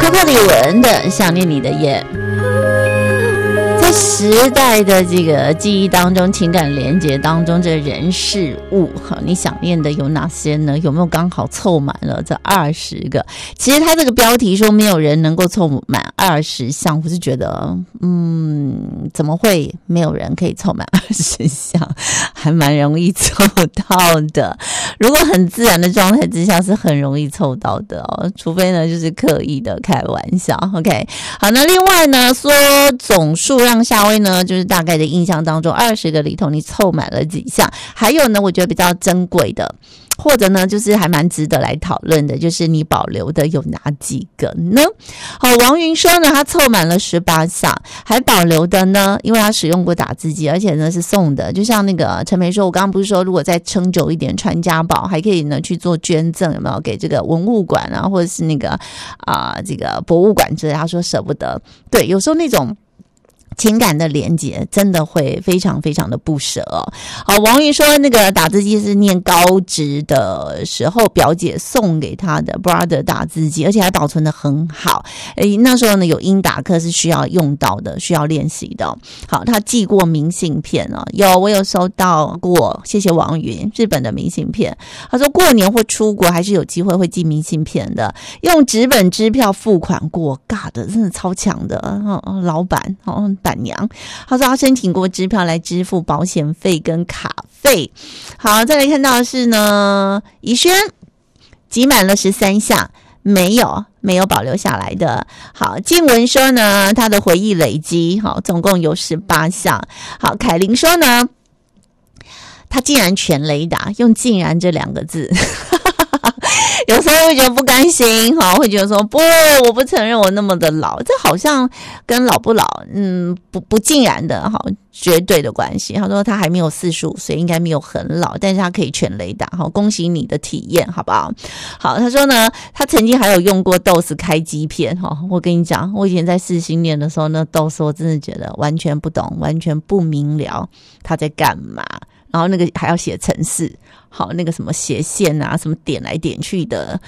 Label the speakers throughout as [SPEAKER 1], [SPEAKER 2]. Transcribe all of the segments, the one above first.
[SPEAKER 1] 斯克里文的《想念你的夜》。在时代的这个记忆当中，情感连结当中，这人事物你想念的有哪些呢？有没有刚好凑满了这20个？其实他这个标题说没有人能够凑满20项，我是觉得怎么会没有人可以凑满20项？还蛮容易凑到的。如果很自然的状态之下是很容易凑到的哦，除非呢就是刻意的开玩笑。 OK， 好，那另外呢说总数让夏威呢就是大概的印象当中20个里头你凑满了几项，还有呢我觉得比较珍贵的或者呢就是还蛮值得来讨论的，就是你保留的有哪几个呢？好，王云说呢他凑满了18项，还保留的呢因为他使用过打字机，而且呢是送的，就像那个陈梅说，我刚刚不是说如果再撑久一点传家宝还可以呢去做捐赠，有没有给这个文物馆啊或者是那个这个博物馆之类，他说舍不得。对，有时候那种情感的连结真的会非常非常的不舍哦。好，王云说那个打字机是念高职的时候表姐送给他的 Brother 打字机，而且还保存得很好。那时候呢有英打课是需要用到的，需要练习的。好，他寄过明信片哦，我有收到过，谢谢王云，日本的明信片。他说过年或出国还是有机会会寄明信片的，用纸本支票付款过，尬的真的超强的老板板娘。他说他申请过支票来支付保险费跟卡费。好，再来看到的是呢怡轩集满了13项，没有保留下来的。好，静文说呢他的回忆累积总共有18项。好，凯琳说呢他竟然全雷达，用竟然这2个字有时候会觉得不甘心，会觉得说不，我不承认我那么的老，这好像跟老不老不尽然的绝对的关系。他说他还没有45岁，应该没有很老，但是他可以全雷达，恭喜你的体验，好不好？好，他说呢他曾经还有用过 DOS 开机片。我跟你讲，我以前在世新念的时候呢 DOS 我真的觉得完全不懂，完全不明了他在干嘛，然后那个还要写程式，好，那个什么斜线啊，什么点来点去的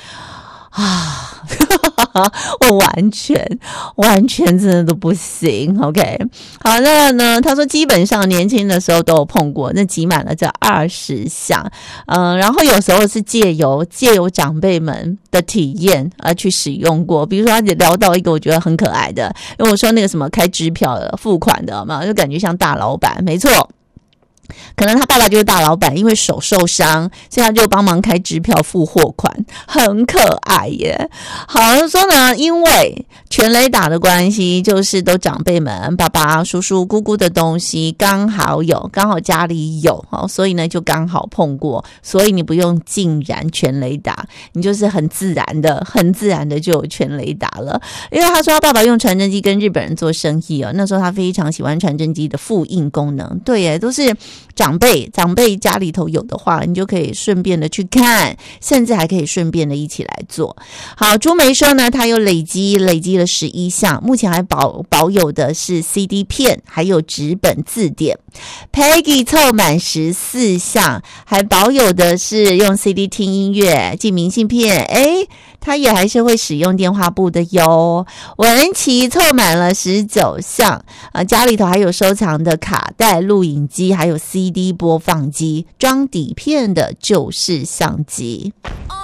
[SPEAKER 1] 我完全真的都不行。 OK， 好，那呢他说基本上年轻的时候都有碰过，那集满了这20项。然后有时候是借由长辈们的体验而去使用过。比如说他聊到一个我觉得很可爱的，因为我说那个什么开支票的付款的嘛，就感觉像大老板，没错，可能他爸爸就是大老板，因为手受伤，所以他就帮忙开支票付货款，很可爱耶。好，说呢因为全雷打的关系，就是都长辈们爸爸叔叔姑姑的东西刚好家里有，所以呢就刚好碰过，所以你不用竟然全雷打，你就是很自然的就有全雷打了。因为他说他爸爸用传真机跟日本人做生意那时候他非常喜欢传真机的复印功能。对耶，都是长辈家里头有的话，你就可以顺便的去看，甚至还可以顺便的一起来做。好，朱梅说呢他有累积了11项，目前还保有的是 CD 片还有纸本字典。 Peggy 凑满14项，还保有的是用 CD 听音乐寄明信片，他也还是会使用电话簿的哟。文琪凑满了19项，家里头还有收藏的卡带、录影机还有 CD 播放机，装底片的旧式相机。